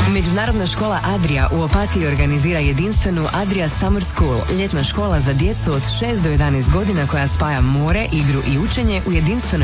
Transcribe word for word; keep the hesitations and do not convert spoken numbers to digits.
Međunarodna škola Adria u Opatiji organizira jedinstvenu Adria Summer School, ljetna škola za djecu od šest do jedanaest godina koja spaja more, igru i učenje u jedinstvenoj